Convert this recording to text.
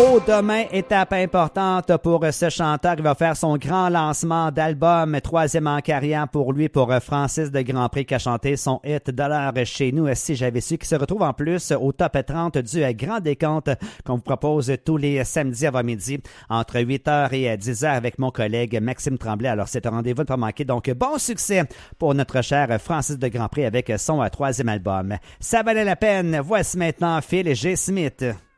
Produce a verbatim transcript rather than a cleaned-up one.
Toronto. Demain, étape importante pour ce chanteur. Il va faire son grand lancement d'album, troisième en carrière pour lui, pour Francis de Grandpré qui a chanté son hit Dollar chez nous. Si j'avais su, qui se retrouve en plus au top trente du Grand Décompte qu'on vous propose tous les samedis avant midi entre huit heures et dix heures avec mon collègue Maxime Tremblay. Alors, c'est un rendez-vous ne pas manquer. Donc, bon succès pour notre cher Francis de Grandpré avec son troisième album. Ça valait la peine. Voici maintenant Phil G. Smith.